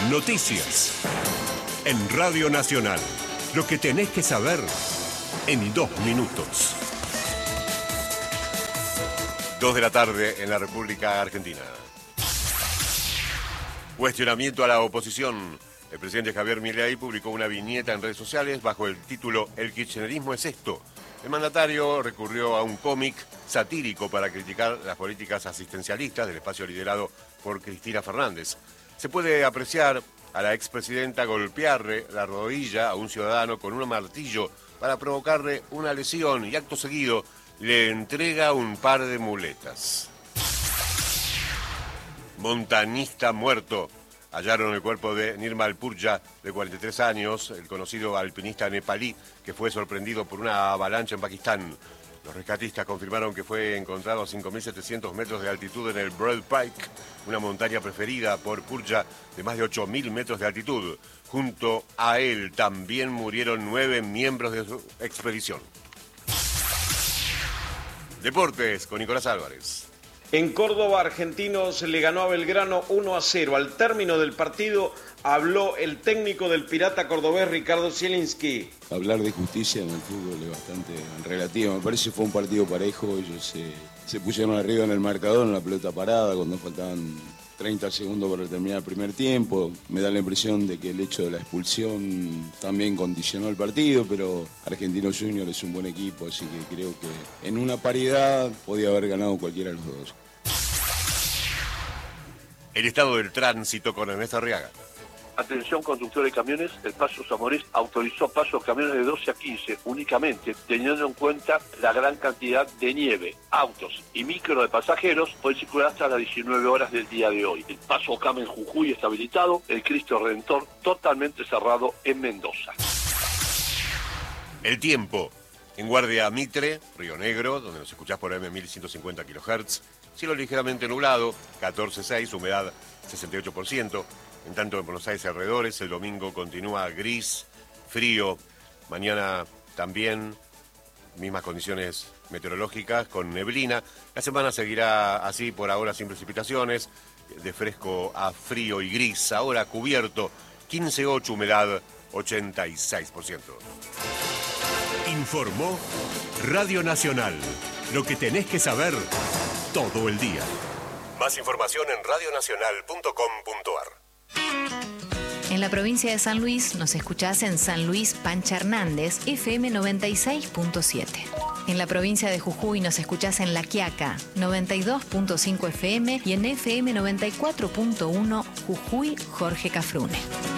Noticias. En Radio Nacional. Lo que tenés que saber en 2 minutos. 2 de la tarde en la República Argentina. Cuestionamiento a la oposición. El presidente Javier Milei publicó una viñeta en redes sociales bajo el título "El kirchnerismo es esto". El mandatario recurrió a un cómic satírico para criticar las políticas asistencialistas del espacio liderado por Cristina Fernández. Se puede apreciar a la expresidenta golpearle la rodilla a un ciudadano con un martillo para provocarle una lesión y acto seguido le entrega un par de muletas. Montañista muerto. Hallaron el cuerpo de Nirmal Purja, de 43 años, el conocido alpinista nepalí que fue sorprendido por una avalancha en Pakistán. Los rescatistas confirmaron que fue encontrado a 5.700 metros de altitud en el Broad Pike, una montaña preferida por Purja de más de 8.000 metros de altitud. Junto a él también murieron 9 miembros de su expedición. Deportes con Nicolás Álvarez. En Córdoba, Argentinos le ganó a Belgrano 1-0. Al término del partido habló el técnico del Pirata cordobés, Ricardo Zielinski. Hablar de justicia en el fútbol es bastante relativo. Me parece que fue un partido parejo. Ellos se pusieron arriba en el marcador, en la pelota parada, cuando faltaban 30 segundos para terminar el primer tiempo. Me da la impresión de que el hecho de la expulsión también condicionó el partido, pero Argentinos Juniors es un buen equipo, así que creo que en una paridad podía haber ganado cualquiera de los dos. El estado del tránsito con Ernesto Arriaga. Atención conductores de camiones, el Paso Zamorés autorizó paso a camiones de 12 a 15 únicamente, teniendo en cuenta la gran cantidad de nieve. Autos y micro de pasajeros pueden circular hasta las 19 horas del día de hoy. El Paso Ocama en Jujuy está habilitado, el Cristo Redentor totalmente cerrado en Mendoza. El tiempo. En Guardia Mitre, Río Negro, donde nos escuchás por M1150 kHz, cielo ligeramente nublado, 14,6, humedad 68%. En tanto, en Buenos Aires y alrededores, el domingo continúa gris, frío. Mañana también, mismas condiciones meteorológicas, con neblina. La semana seguirá así, por ahora sin precipitaciones, de fresco a frío y gris. Ahora cubierto, 15,8, humedad 86%. Informó Radio Nacional. Lo que tenés que saber todo el día. Más información en radionacional.com.ar. En la provincia de San Luis nos escuchás en San Luis Pancha Hernández, FM 96.7. En la provincia de Jujuy nos escuchás en La Quiaca, 92.5 FM y en FM 94.1 Jujuy Jorge Cafrune.